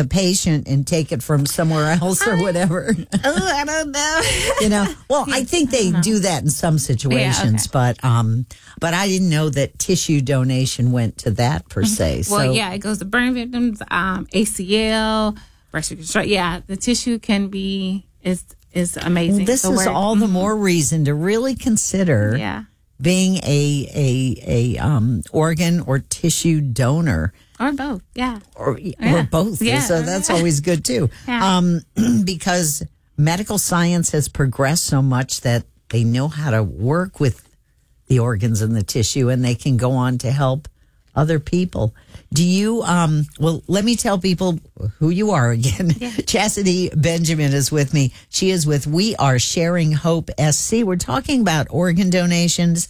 the patient and take it from somewhere else or whatever. I don't know. Well, I think they do that in some situations, but I didn't know that tissue donation went to that per se. Well, it goes to burn victims, ACL, breast reconstruction. Yeah, the tissue can be is amazing. This is all the more reason to really consider being a organ or tissue donor. Or both, or both. So that's always good too. Because medical science has progressed so much that they know how to work with the organs and the tissue, and they can go on to help other people. Do you, well, let me tell people who you are again. Chastity Benjamin is with me. She is with We Are Sharing Hope SC. We're talking about organ donations.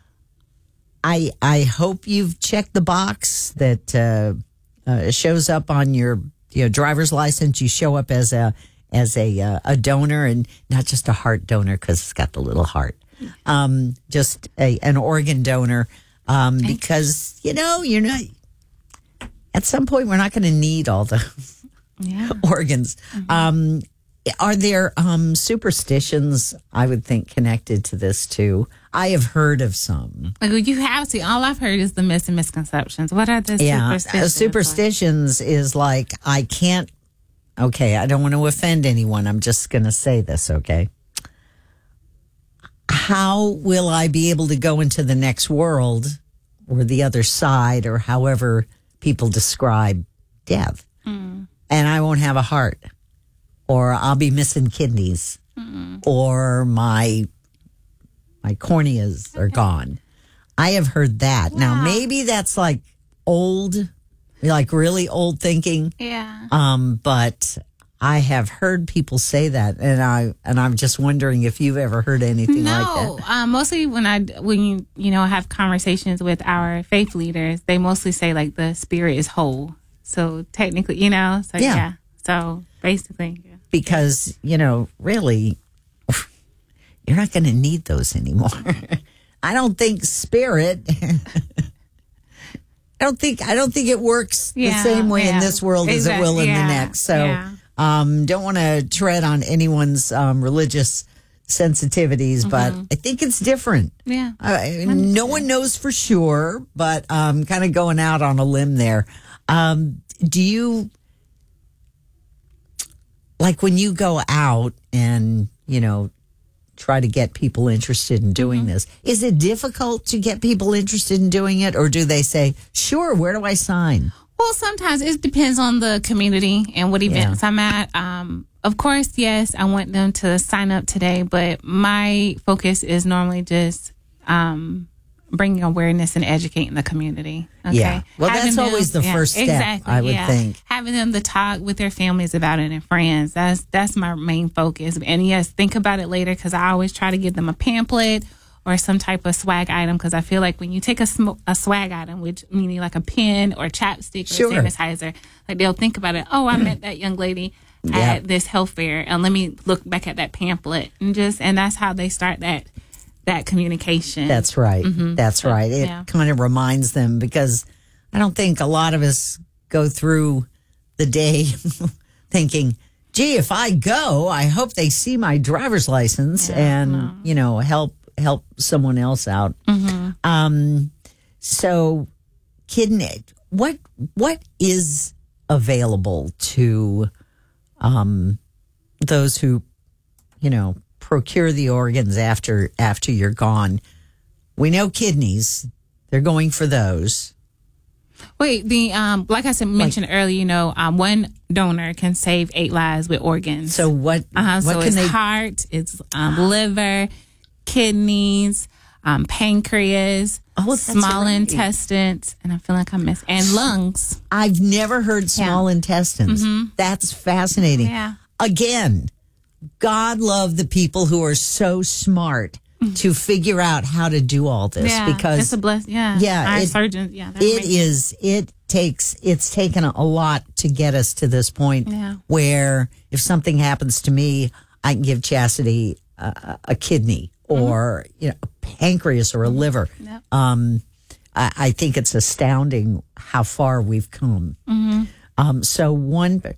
I hope you've checked the box that shows up on your driver's license. You show up as a donor, and not just a heart donor because it's got the little heart. Just an organ donor. Because, you're not, at some point, we're not going to need all the organs. Are there superstitions, I would think, connected to this, too? I have heard of some. You have to. All I've heard is the myths and misconceptions. What are the superstitions? Superstitions is like, I don't want to offend anyone. I'm just going to say this, okay? How will I be able to go into the next world or the other side, or however people describe death? And I won't have a heart, or I'll be missing kidneys, or my corneas are gone. I have heard that. Wow. Now, maybe that's like really old thinking. Yeah. But I have heard people say that, and I'm just wondering if you've ever heard anything like that. No, mostly when you have conversations with our faith leaders, they mostly say like the spirit is whole. So technically, So basically, because really, you're not going to need those anymore. I don't think spirit. I don't think it works the same way in this world as it will in the next. So. Yeah. Don't want to tread on anyone's religious sensitivities, but I think it's different. Yeah. No one knows for sure, but kind of going out on a limb there. Do you, like when you go out and, try to get people interested in doing this, is it difficult to get people interested in doing it? Or do they say, sure, where do I sign? Well, sometimes it depends on the community and what events I'm at. Of course, yes, I want them to sign up today, but my focus is normally just bringing awareness and educating the community. Okay? Yeah. Well, that's always the first step, exactly, I would think. Having them to talk with their families about it and friends. That's my main focus. And yes, think about it later, because I always try to give them a pamphlet or some type of swag item, because I feel like when you take a swag item, which meaning like a pen or chapstick or sanitizer, like they'll think about it. Oh, I met that young lady at this health fair, and let me look back at that pamphlet, and that's how they start that communication. That's right. That's right. It kind of reminds them, because I don't think a lot of us go through the day thinking, gee, if I go, I hope they see my driver's license and help someone else out. So kidney, what is available to those who procure the organs after you're gone? We know kidneys, they're going for those. Wait, like I said, mentioned earlier, one donor can save 8 lives with organs. So what? So it's heart, it's liver, kidneys, pancreas, small intestines, and I feel like I'm missing, and lungs. I've never heard small intestines. That's fascinating. Yeah. Again, God love the people who are so smart to figure out how to do all this, because it's a blessing. Our surgeons. It's taken a lot to get us to this point where if something happens to me, I can give Chastity a kidney or a pancreas or a liver. I think it's astounding how far we've come. So